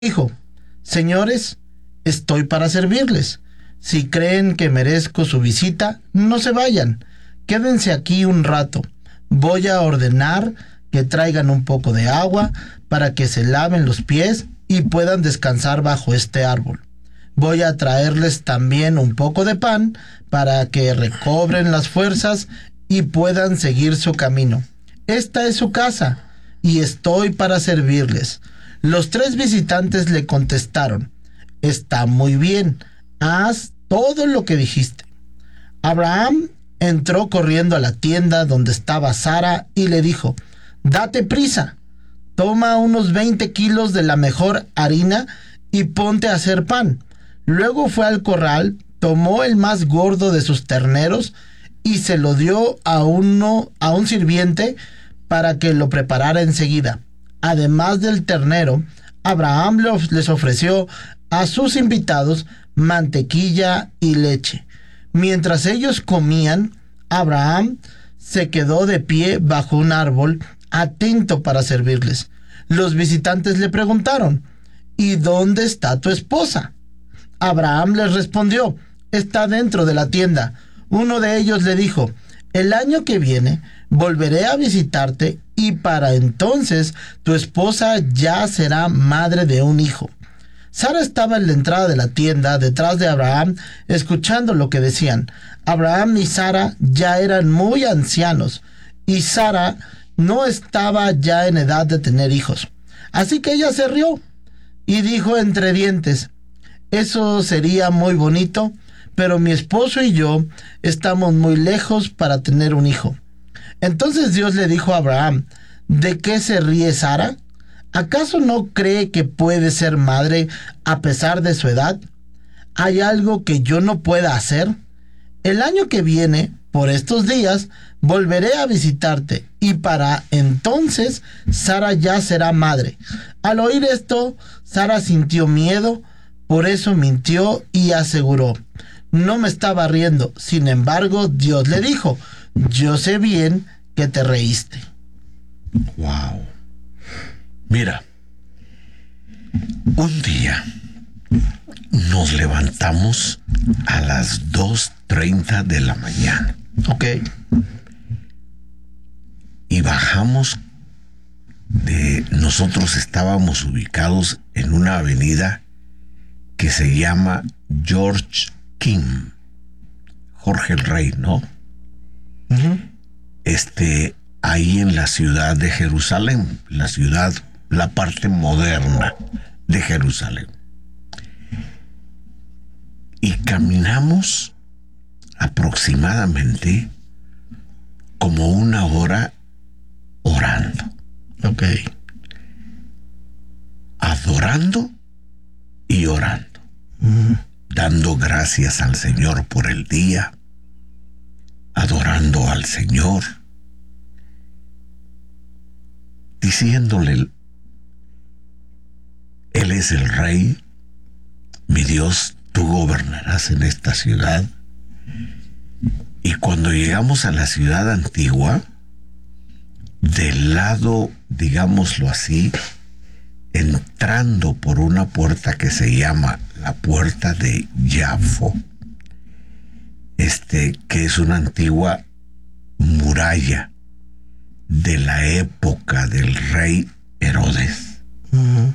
Dijo: señores, estoy para servirles. Si creen que merezco su visita, no se vayan. Quédense aquí un rato. Voy a ordenar que traigan un poco de agua para que se laven los pies y puedan descansar bajo este árbol. Voy a traerles también un poco de pan para que recobren las fuerzas y puedan seguir su camino. Esta es su casa y estoy para servirles. Los tres visitantes le contestaron: está muy bien, haz todo lo que dijiste. Abraham entró corriendo a la tienda donde estaba Sara y le dijo: date prisa, toma unos 20 kilos de la mejor harina y ponte a hacer pan. Luego fue al corral, tomó el más gordo de sus terneros y se lo dio a un sirviente para que lo preparara enseguida. Además del ternero, Abraham les ofreció a sus invitados mantequilla y leche. Mientras ellos comían, Abraham se quedó de pie bajo un árbol, atento para servirles. Los visitantes le preguntaron: ¿y dónde está tu esposa? Abraham les respondió: está dentro de la tienda. Uno de ellos le dijo: el año que viene volveré a visitarte y para entonces tu esposa ya será madre de un hijo. Sara estaba en la entrada de la tienda, detrás de Abraham, escuchando lo que decían. Abraham y Sara ya eran muy ancianos y Sara no estaba ya en edad de tener hijos. Así que ella se rió y dijo entre dientes: eso sería muy bonito, pero mi esposo y yo estamos muy lejos para tener un hijo. Entonces Dios le dijo a Abraham: ¿de qué se ríe Sara? ¿Acaso no cree que puede ser madre a pesar de su edad? ¿Hay algo que yo no pueda hacer? El año que viene, por estos días, volveré a visitarte y para entonces Sara ya será madre. Al oír esto, Sara sintió miedo, por eso mintió y aseguró: no me estaba riendo. Sin embargo, Dios le dijo: yo sé bien que te reíste. Wow. Mira, un día nos levantamos a las 2:30 de la mañana. Ok. Y bajamos nosotros estábamos ubicados en una avenida que se llama George King, Jorge el Rey, ¿no? Uh-huh. Ahí en la ciudad de Jerusalén, la parte moderna de Jerusalén. Y caminamos aproximadamente como una hora orando. Ok. Adorando y orando. Dando gracias al Señor por el día. Adorando al Señor. Diciéndole: Él es el Rey, mi Dios, tú gobernarás en esta ciudad. Y cuando llegamos a la ciudad antigua, del lado, digámoslo así, entrando por una puerta que se llama la puerta de Jafo, que es una antigua muralla de la época del rey Herodes. Uh-huh.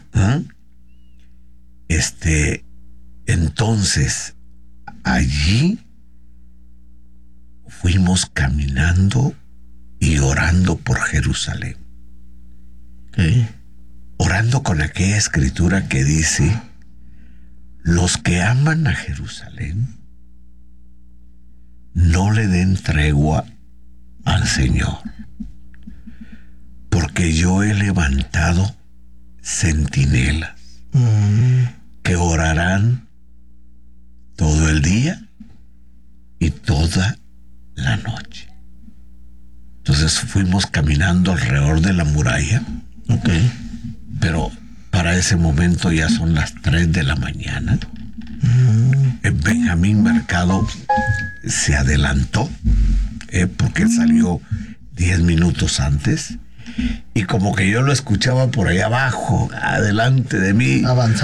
Entonces, allí fuimos caminando y orando por Jerusalén. Okay. Orando con aquella escritura que dice: los que aman a Jerusalén no le den tregua al Señor, porque yo he levantado centinelas que orarán todo el día y toda la noche. Entonces fuimos caminando alrededor de la muralla. Okay. Pero para ese momento ya son las 3 de la mañana. Benjamín Mercado se adelantó porque salió 10 minutos antes y como que yo lo escuchaba por ahí abajo, adelante de mí. Avanzando.